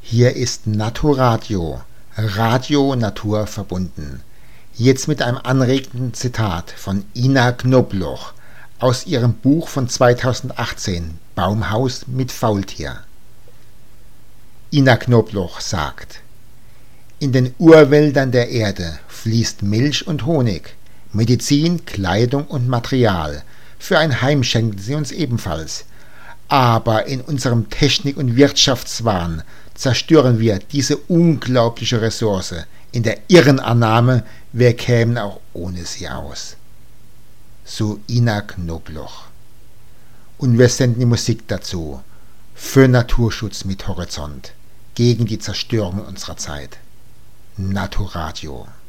Hier ist Naturadio, Radio Natur verbunden. Jetzt mit einem anregenden Zitat von Ina Knobloch aus ihrem Buch von 2018, Baumhaus mit Faultier. Ina Knobloch sagt: In den Urwäldern der Erde fließt Milch und Honig, Medizin, Kleidung und Material. Für ein Heim schenken sie uns ebenfalls. Aber in unserem Technik- und Wirtschaftswahn zerstören wir diese unglaubliche Ressource in der irren Annahme, wir kämen auch ohne sie aus. So Ina Knobloch. Und wir senden die Musik dazu. Für Naturschutz mit Horizont. Gegen die Zerstörung unserer Zeit. Naturadio.